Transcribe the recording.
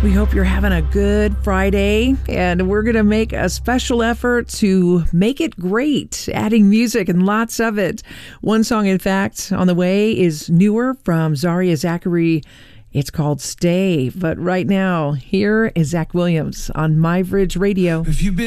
We hope you're having a good Friday, and we're going to make a special effort to make it great, adding music and lots of it. One song, in fact, on the way is newer from Zaria Zachary. It's called Stay. But right now, here is Zach Williams on MyBridge Radio.